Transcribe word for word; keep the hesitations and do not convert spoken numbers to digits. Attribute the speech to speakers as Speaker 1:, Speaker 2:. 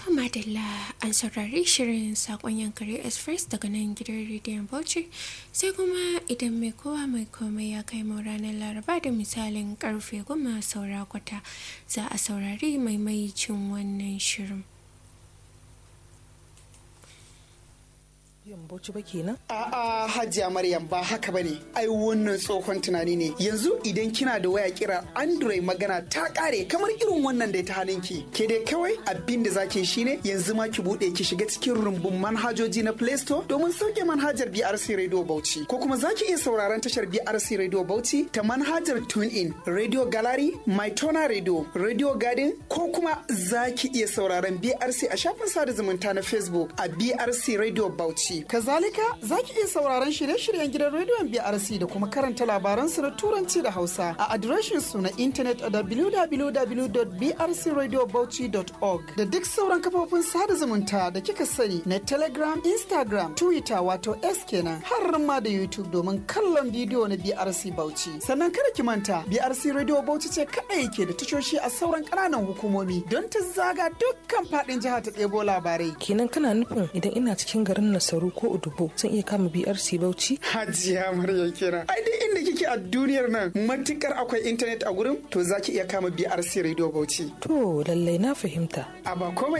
Speaker 1: madalla an saurari shirin sakon yankari express daga nan gidan rediyon bauchi sai kuma idan mai kowa mai komai ya kai mu ranar laraba da misalin karfe goma saura kwata za a saurari maimaicin wannan shirin.
Speaker 2: Bauchi ba kenan?
Speaker 3: A'a Hajiya Maryam ba haka bane. Ai wannan tsohon tunani ne. Yanzu idan kina da waya kira Android magana ta kare kamar irin wannan da ta hannunki. Ke dai kawai abin da zaki shine yanzu ma ki bude ki shiga cikin rumbun manhajoji na Play Store domin sauke manhajar B R C Radio Bauchi. Ko kuma zaki iya sauraron tashar B R C Radio Bauchi ta manhajar TuneIn, Radio Gallery, MyTona Radio, Radio Garden ko kuma zaki iya sauraron B R C a shafin sada zumunta na Facebook a B R C Radio Bauchi. Kazalika za ki iya sauraron shirye-shiryen gidan rediyon B R C da kuma karanta labaran su na turanci da Hausa a adireshin su na intanet a w w w dot b r c radio bauchi dot org da duk sauran kafofin sada zumunta da kika sani na Telegram, Instagram, Twitter wato X kenan har ma da YouTube domin kallon bidiyo na B R C Bauchi. Sannan kada ki manta B R C Radio Bauchi ce kadai ke da tashoshi a sauran ƙananan hukumomi don ta zaga dukkan faɗin jiha ta ɗebo labarai.
Speaker 2: Kenan kana nufin idan ina cikin garin Nasaru ko Udubo zan iya kama B R C Bauchi?
Speaker 3: Hajiya Maryam kenan. Ai duk inda kike a duniyar nan matukar akwai intanet a gurin to zaki iya kama B R C Radio Bauchi.
Speaker 2: To lallai na fahimta.
Speaker 3: A ba komai